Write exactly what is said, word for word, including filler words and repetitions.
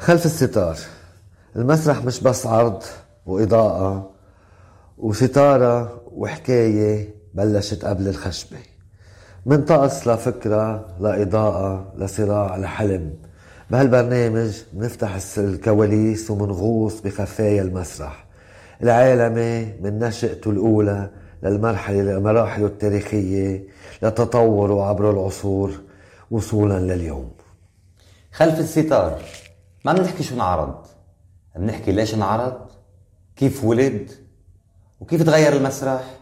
خلف الستار. المسرح مش بس عرض وإضاءة وستارة وحكاية بلشت قبل الخشبة، من طقس لفكرة لإضاءة لصراع لحلم. بهالبرنامج بنفتح الكواليس ومنغوص بخفايا المسرح العالمي من نشأته الأولى للمرحلة مراحله التاريخية لتطوره عبر العصور وصولا لليوم. خلف الستار ما بنحكي شو انعرض، بنحكي ليش انعرض، كيف ولد، وكيف تغير المسرح،